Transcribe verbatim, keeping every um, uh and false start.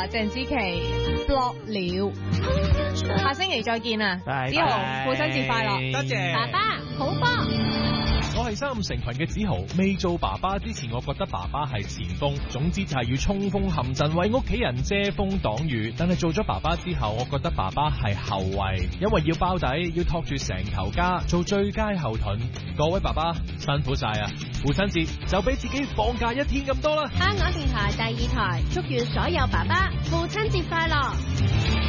鄭子琪 block 了，下星期再見啊！ 拜拜子豪，父親節快樂， 多謝爸爸，好波。 我係三五成群嘅子豪，未做爸爸之前，我覺得爸爸係前鋒，總之就係要衝鋒陷陣，為屋企人遮風擋雨。但係做咗爸爸之後，我覺得爸爸係後衛，因為要包底，要托住成頭家，做最佳後盾。各位爸爸辛苦晒啊！父親節就俾自己放假一天咁多啦。 香港電台第二台祝願所有爸爸父親節快樂。